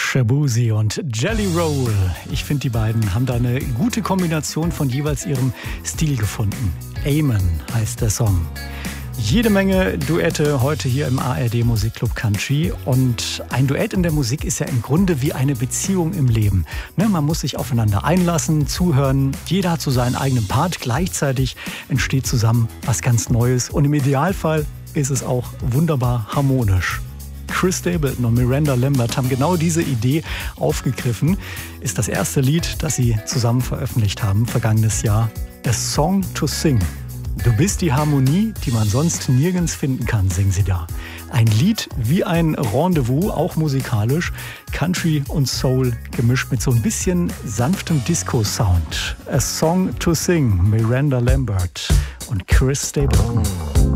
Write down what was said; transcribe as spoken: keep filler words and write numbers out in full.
Shaboozey und Jelly Roll. Ich finde, die beiden haben da eine gute Kombination von jeweils ihrem Stil gefunden. Amen heißt der Song. Jede Menge Duette heute hier im A R D Musikclub Country. Und ein Duett in der Musik ist ja im Grunde wie eine Beziehung im Leben. Ne, man muss sich aufeinander einlassen, zuhören. Jeder hat so seinen eigenen Part. Gleichzeitig entsteht zusammen was ganz Neues. Und im Idealfall ist es auch wunderbar harmonisch. Chris Stapleton und Miranda Lambert haben genau diese Idee aufgegriffen. Ist das erste Lied, das sie zusammen veröffentlicht haben, vergangenes Jahr. A Song to Sing. Du bist die Harmonie, die man sonst nirgends finden kann, singen sie da. Ein Lied wie ein Rendezvous, auch musikalisch. Country und Soul gemischt mit so ein bisschen sanftem Disco-Sound. A Song to Sing, Miranda Lambert und Chris Stapleton.